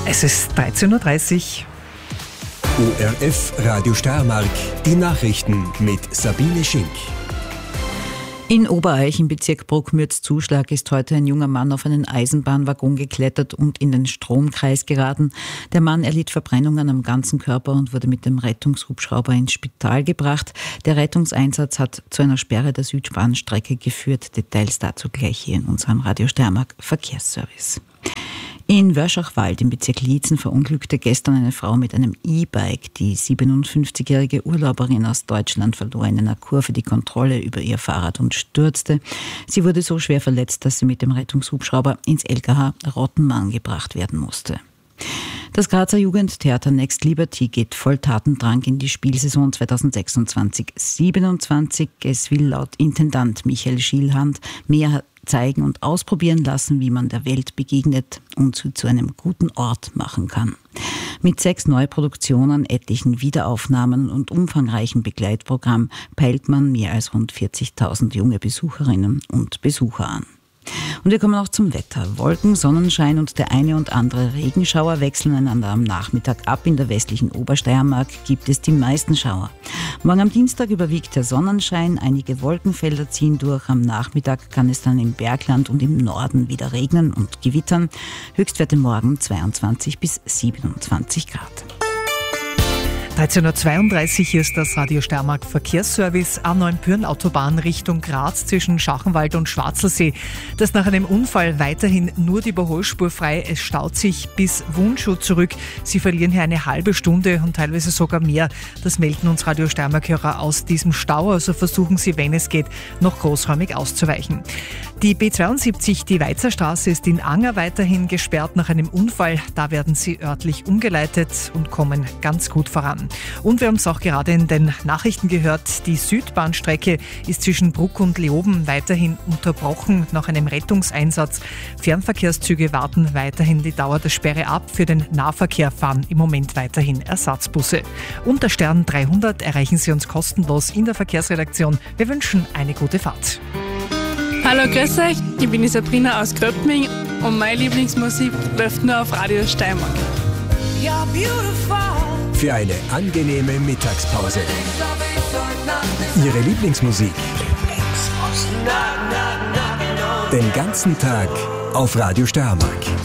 Es ist 13.30 Uhr. ORF Radio Steiermark, die Nachrichten mit Sabine Schink. In Obereich im Bezirk Bruckmürz-Zuschlag ist heute ein junger Mann auf einen Eisenbahnwaggon geklettert und in den Stromkreis geraten. Der Mann erlitt Verbrennungen am ganzen Körper und wurde mit dem Rettungshubschrauber ins Spital gebracht. Der Rettungseinsatz hat zu einer Sperre der Südbahnstrecke geführt. Details dazu gleich hier in unserem Radio Steiermark Verkehrsservice. In Wörschachwald im Bezirk Liezen verunglückte gestern eine Frau mit einem E-Bike. Die 57-jährige Urlauberin aus Deutschland verlor in einer Kurve die Kontrolle über ihr Fahrrad und stürzte. Sie wurde so schwer verletzt, dass sie mit dem Rettungshubschrauber ins LKH Rottenmann gebracht werden musste. Das Grazer Jugendtheater Next Liberty geht voll Tatendrang in die Spielsaison 2026/27. Es will laut Intendant Michael Schielhand mehr zeigen und ausprobieren lassen, wie man der Welt begegnet und sie zu einem guten Ort machen kann. Mit 6 Neuproduktionen, etlichen Wiederaufnahmen und umfangreichem Begleitprogramm peilt man mehr als rund 40.000 junge Besucherinnen und Besucher an. Und wir kommen auch zum Wetter. Wolken, Sonnenschein und der eine und andere Regenschauer wechseln einander am Nachmittag ab. In der westlichen Obersteiermark gibt es die meisten Schauer. Morgen am Dienstag überwiegt der Sonnenschein, einige Wolkenfelder ziehen durch. Am Nachmittag kann es dann im Bergland und im Norden wieder regnen und gewittern. Höchstwerte morgen 22 bis 27 Grad. 13.32 Uhr, hier ist das Radio Steiermark Verkehrsservice. A9 Pyrn-Autobahn Richtung Graz zwischen Schachenwald und Schwarzelsee. Das nach einem Unfall weiterhin nur die Überholspur frei. Es staut sich bis Wunschow zurück. Sie verlieren hier eine halbe Stunde und teilweise sogar mehr. Das melden uns Radio Steiermark-Hörer aus diesem Stau. Also versuchen Sie, wenn es geht, noch großräumig auszuweichen. Die B72, die Weizerstraße, ist in Anger weiterhin gesperrt nach einem Unfall. Da werden sie örtlich umgeleitet und kommen ganz gut voran. Und wir haben es auch gerade in den Nachrichten gehört, die Südbahnstrecke ist zwischen Bruck und Leoben weiterhin unterbrochen nach einem Rettungseinsatz. Fernverkehrszüge warten weiterhin die Dauer der Sperre ab. Für den Nahverkehr fahren im Moment weiterhin Ersatzbusse. Unter Stern 300 erreichen Sie uns kostenlos in der Verkehrsredaktion. Wir wünschen eine gute Fahrt. Hallo, grüß euch, ich bin die Sabrina aus Gröbming und meine Lieblingsmusik läuft nur auf Radio Steiermark. Für eine angenehme Mittagspause. Ihre Lieblingsmusik. Den ganzen Tag auf Radio Steiermark.